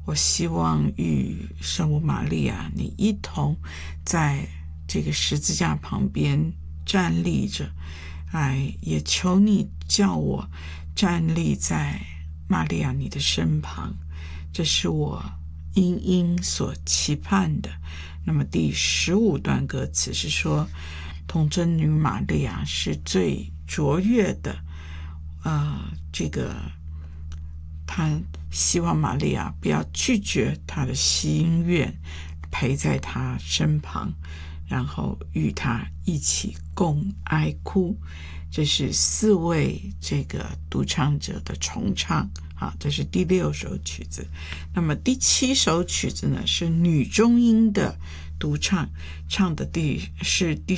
我希望与圣母玛利亚你一同在这个十字架旁边站立着，也求你叫我站立在玛利亚你的身旁，这是我殷殷所期盼的。那么第15段歌词是说，童贞女玛利亚是最卓越的，他希望玛利亚不要拒绝他的心愿，陪在他身旁，然后与他一起共哀哭。这是4位这个独唱者的重唱，这是第6首曲子。那么第7首曲子呢，是女中音的独唱，唱的是第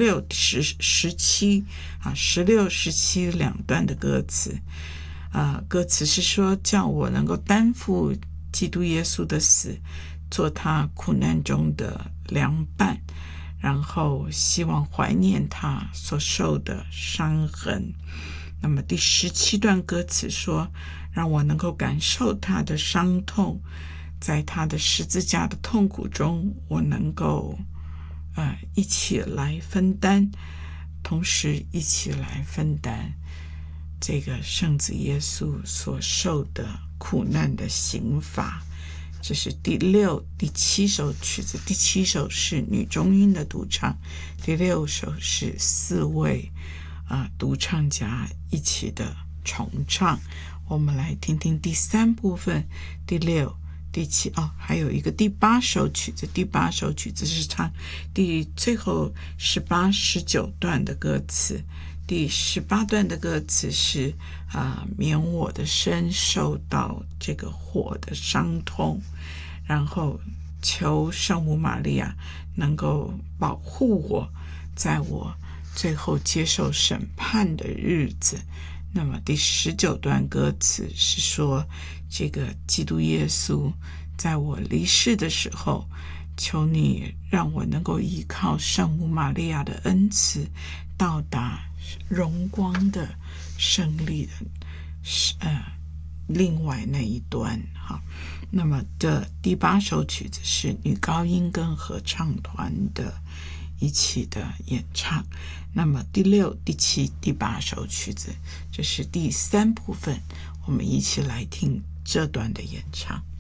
16、17 16、17两段的歌词。歌词是说，叫我能够担负基督耶稣的死，做他苦难中的良伴，然后希望怀念他所受的伤痕。那么第17段歌词说，让我能够感受他的伤痛，在他的十字架的痛苦中，我能够一起来分担，同时一起来分担这个圣子耶稣所受的苦难的刑罚。这是第6、第7首曲子。第7首是女中音的独唱，第6首是4位独唱家一起的重唱。我们来听听第3部分，第6、第7，还有一个第8首曲子。第8首曲子是唱最后18、19段的歌词。第18段的歌词是免我的身受到这个火的伤痛，然后求圣母玛利亚能够保护我，在我最后接受审判的日子。那么第19段歌词是说，这个基督耶稣在我离世的时候，求你让我能够依靠圣母玛利亚的恩慈，到达荣光的胜利的另外那一端。那么这第8首曲子是女高音跟合唱团的一起的演唱。那么第6、第7、第8首曲子，这是第3部分，我们一起来听这段的演唱。